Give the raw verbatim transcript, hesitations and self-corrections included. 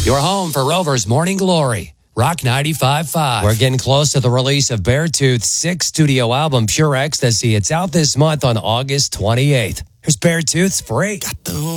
Your home for Rover's Morning Glory. Rock ninety-five point five. We're getting close to the release of Beartooth's sixth studio album, Pure Ecstasy. It's out this month on August twenty-eighth. Here's Beartooth's Freak.